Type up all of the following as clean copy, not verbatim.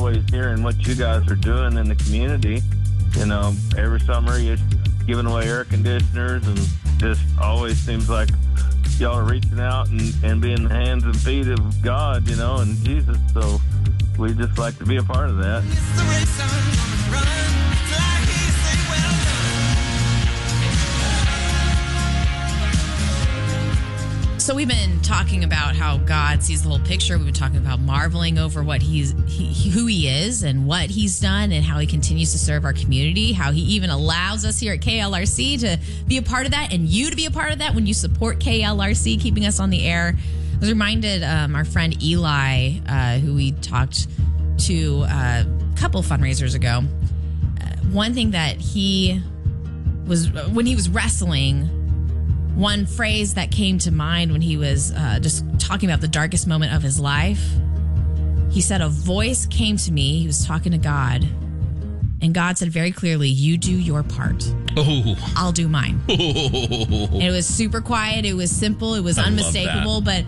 always hearing what you guys are doing in the community. You know, every summer you're giving away air conditioners, and just always seems like y'all are reaching out and being the hands and feet of God, you know, and Jesus. So we just like to be a part of that. So we've been talking about how God sees the whole picture. We've been talking about marveling over what who he is and what he's done and how he continues to serve our community, how he even allows us here at KLRC to be a part of that and you to be a part of that when you support KLRC, keeping us on the air. I was reminded our friend Eli, who we talked to a couple fundraisers ago, one thing that when he was wrestling, one phrase that came to mind when he was just talking about the darkest moment of his life, he said, a voice came to me. He was talking to God. And God said very clearly, you do your part. Oh. I'll do mine. Oh. And it was super quiet. It was simple. It was unmistakable. But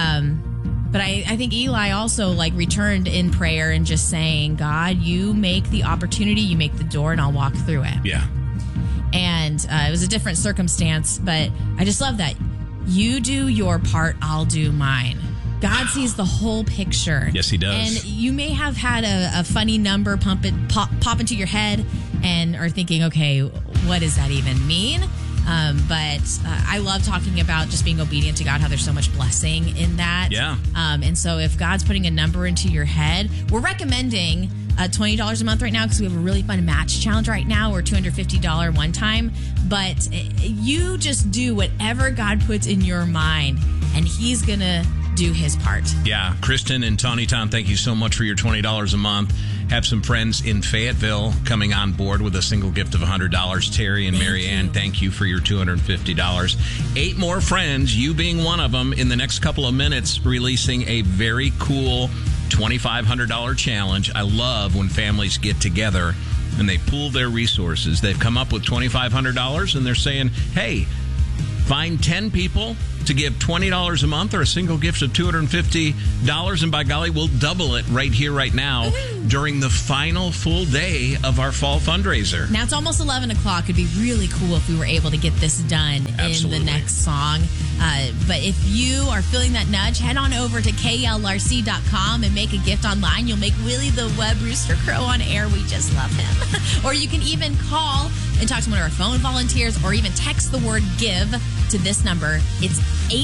I think Eli also returned in prayer and just saying, God, you make the opportunity, you make the door, and I'll walk through it. Yeah. And it was a different circumstance, but I just love that. You do your part, I'll do mine. God sees the whole picture. Yes, he does. And you may have had a funny number pop into your head and are thinking, okay, what does that even mean? But I love talking about just being obedient to God, how there's so much blessing in that. Yeah. And so if God's putting a number into your head, we're recommending $20 a month right now because we have a really fun match challenge right now, or $250 one time. But you just do whatever God puts in your mind, and he's going to do his part. Yeah. Kristen and Tawnytown, thank you so much for your $20 a month. Have some friends in Fayetteville coming on board with a single gift of $100. Terry and Mary Ann, thank you for your $250. 8 more friends, you being one of them, in the next couple of minutes, releasing a very cool $2,500 challenge. I love when families get together and they pool their resources. They've come up with $2,500 and they're saying, hey, find 10 people to give $20 a month or a single gift of $250, and by golly, we'll double it right here, right now, during the final full day of our fall fundraiser. Now, it's almost 11 o'clock. It'd be really cool if we were able to get this done in the next song. But if you are feeling that nudge, head on over to KLRC.com and make a gift online. You'll make Willie the Web Rooster Crow on air. We just love him. Or you can even call and talk to one of our phone volunteers, or even text the word GIVE to this number. It's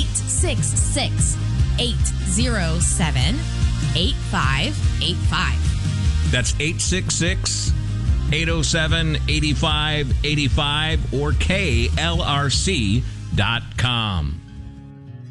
866-807-8585. That's 866-807-8585 or KLRC.com.